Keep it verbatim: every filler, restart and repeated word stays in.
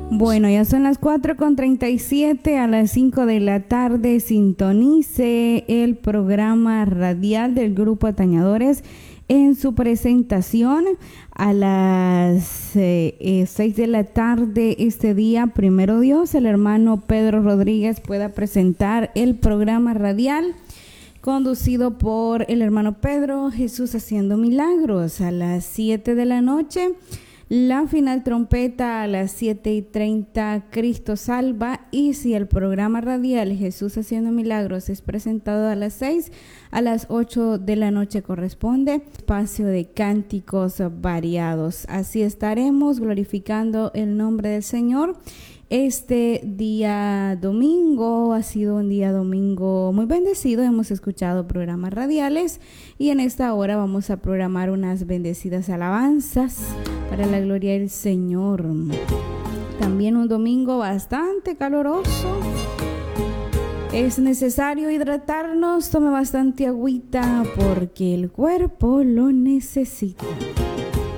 Bueno, ya son las cuatro con treinta y siete, a las cinco de la tarde sintonice el programa radial del Grupo Atañadores en su presentación a las eh, eh, seis de la tarde este día. Primero Dios, el hermano Pedro Rodríguez pueda presentar el programa radial conducido por el hermano Pedro, Jesús haciendo milagros. A las siete de la noche, la final trompeta. A las siete y treinta, Cristo salva. Y si el programa radial Jesús haciendo milagros es presentado a las seis, a las ocho de la noche corresponde espacio de cánticos variados. Así estaremos glorificando el nombre del Señor. Este día domingo ha sido un día domingo muy bendecido. Hemos escuchado programas radiales y en esta hora vamos a programar unas bendecidas alabanzas para la gloria del Señor. También un domingo bastante caluroso. Es necesario hidratarnos. Tome bastante agüita porque el cuerpo lo necesita.